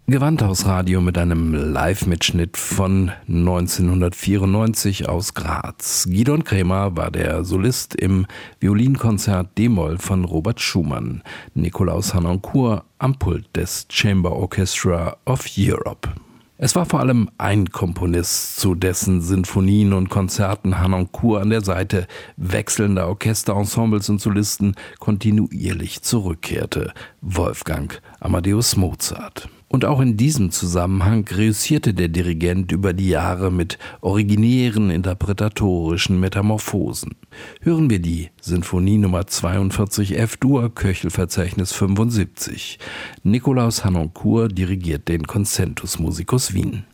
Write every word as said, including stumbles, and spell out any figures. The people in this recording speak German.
Gewandhausradio mit einem Live-Mitschnitt von neunzehnhundertvierundneunzig aus Graz. Gidon Kremer war der Solist im Violinkonzert D-Moll von Robert Schumann. Nikolaus Harnoncourt am Pult des Chamber Orchestra of Europe. Es war vor allem ein Komponist, zu dessen Sinfonien und Konzerten Harnoncourt an der Seite wechselnder Orchesterensembles und Solisten kontinuierlich zurückkehrte: Wolfgang Amadeus Mozart. Und auch in diesem Zusammenhang reüssierte der Dirigent über die Jahre mit originären interpretatorischen Metamorphosen. Hören wir die Sinfonie Nummer zweiundvierzig F-Dur, Köchelverzeichnis fünfundsiebzig. Nikolaus Harnoncourt dirigiert den Concentus Musicus Wien.